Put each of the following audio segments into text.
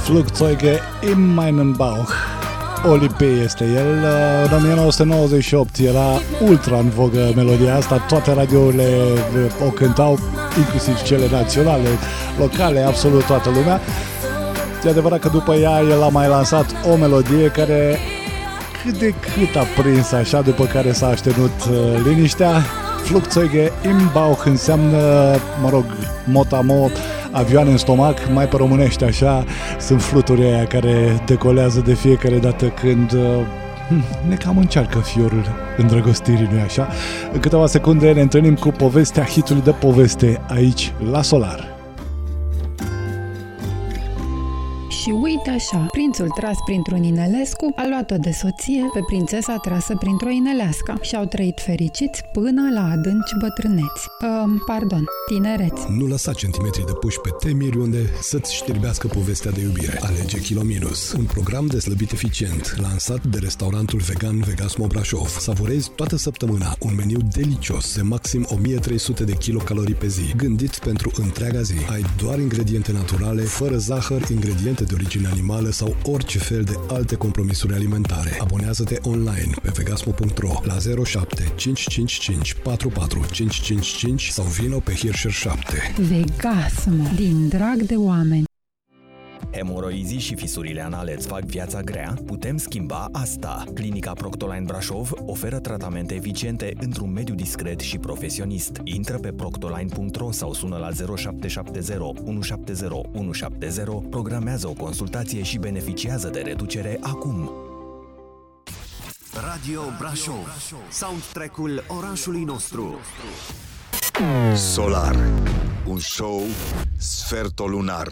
Flugzeuge in meinen Bauch. Oli P este el. În 1998 era ultra în vogă melodia asta. Toate radiourile o cântau, inclusiv cele naționale, locale, absolut toată lumea. E adevărat că după ea el a mai lansat o melodie care cât de cât a prins așa, după care s-a aștenut liniștea. Flugzeuge im Bauch înseamnă, mă rog, mot-a-mot, avioane în stomac, mai pe românește așa, sunt fluturi aia care decolează de fiecare dată când ne cam încearcă fiorul îndrăgostirii, nu-i așa? În câteva secunde ne întâlnim cu povestea hitului de poveste aici, la Solar. Și uite așa, prințul tras printr-un inelescu a luat-o de soție pe prințesa trasă printr-o inelească și au trăit fericiți până la adânci bătrâneți. Tinereți. Nu lăsa centimetri de puși pe temiri unde să-ți știrbească povestea de iubire. Alege Kilominus, un program de slăbit eficient, lansat de restaurantul vegan Vegasmo Brașov. Savurezi toată săptămâna un meniu delicios de maxim 1300 de kilocalorii pe zi, gândit pentru întreaga zi. Ai doar ingrediente naturale, fără zahăr, ingrediente de origine animală sau orice fel de alte compromisuri alimentare. Abonează-te online pe vegasmo.ro la 07 555 44 555 sau vino pe Hirscher 7. Vegasmo, din drag de oameni. Hemoroizii și fisurile anale îți fac viața grea? Putem schimba asta. Clinica Proctoline Brașov oferă tratamente eficiente într-un mediu discret și profesionist. Intră pe proctoline.ro sau sună la 0770 170 170, programează o consultație și beneficiază de reducere acum. Radio Brașov, soundtrack-ul orașului nostru. Solar, un show sfertolunar.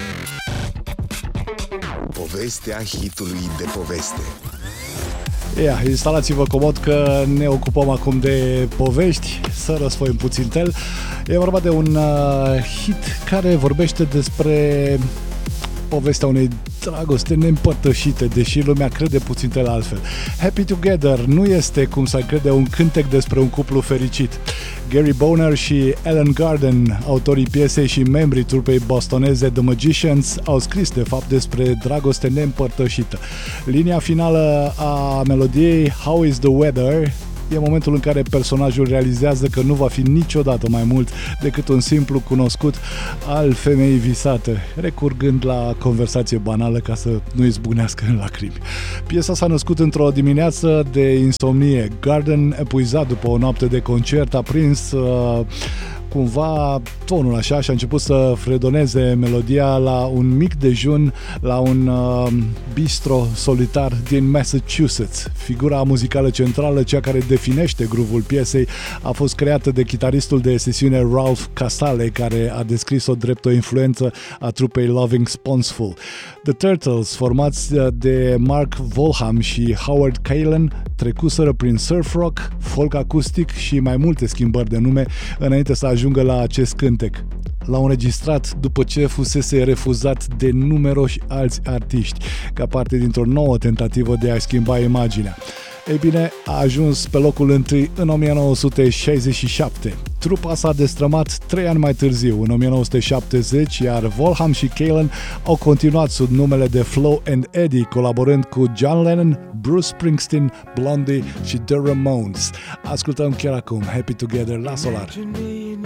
Povestea hitului de poveste. Instalați-vă comod că ne ocupăm acum de povești, să răsfoim puțin tel. E vorba de un hit care vorbește despre povestea unei dragoste neîmpărtășite, deși lumea crede puțin de altfel. Happy Together nu este, cum s-ar crede, un cântec despre un cuplu fericit. Gary Boner și Alan Garden, autorii piesei și membrii trupei bostoneze The Magicians, au scris de fapt despre dragoste neîmpărtășită. Linia finală a melodiei How is the Weather e momentul în care personajul realizează că nu va fi niciodată mai mult decât un simplu cunoscut al femeii visate, recurgând la conversație banală ca să nu izbucnească în lacrimi. Piesa s-a născut într-o dimineață de insomnie. Garden, epuizat după o noapte de concert, a prins cumva tonul așa și a început să fredoneze melodia la un mic dejun la un bistro solitar din Massachusetts. Figura muzicală centrală, cea care definește groove-ul piesei, a fost creată de chitaristul de sesiune Ralph Casale, care a descris-o drept o influență a trupei Loving Spoonsful. The Turtles, formați de Mark Volham și Howard Kaylan, trecuseră prin surf rock, folk acustic și mai multe schimbări de nume înainte să ajungă la acest cântec. L-au înregistrat după ce fusese refuzat de numeroși alți artiști, ca parte dintr-o nouă tentativă de a schimba imaginea. Ei bine, a ajuns pe locul întâi în 1967. Trupa s-a destrămat 3 ani mai târziu, în 1970, iar Volham și Kaylan au continuat sub numele de Flo and Eddie, colaborând cu John Lennon, Bruce Springsteen, Blondie și The Ramones. Ascultăm chiar acum Happy Together la Solar. Imagine me and